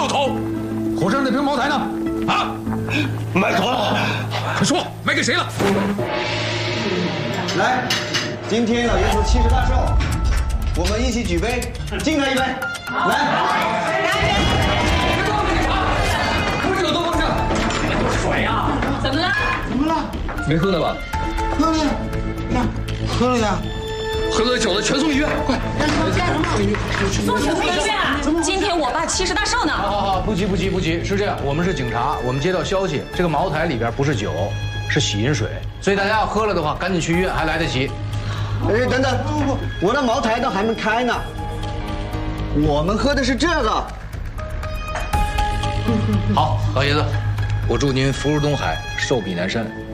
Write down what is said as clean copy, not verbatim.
头。火车上那瓶茅台呢？啊， 卖头了。 快说，卖给谁了？ 来，今天老爷子70大寿，我们一起举杯，敬他一杯。来。 水啊！怎么了？ 怎么了？ 没喝的吧？ 喝了呀，呀，喝了呀。 喝了酒的全送医院，快！ 送什么医院啊？今天我爸70大寿呢。 好，不急，是这样，我们是警察，我们接到消息，这个茅台里边不是酒，是洗银水，所以大家要喝了的话，赶紧去医院，还来得及。 哎，等等，不，我的茅台都还没开呢。我们喝的是这个。 好，老爷子，我祝您福如东海，寿比南山。